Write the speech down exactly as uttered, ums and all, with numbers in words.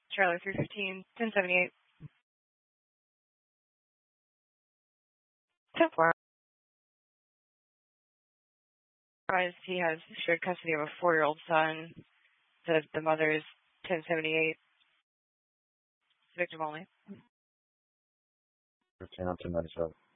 Charlie three fifteen, ten seventy-eight. ten four. He has shared custody of a four-year-old son. The, the mother is ten seventy-eight. Victim only. fifteen on ten ninety-seven.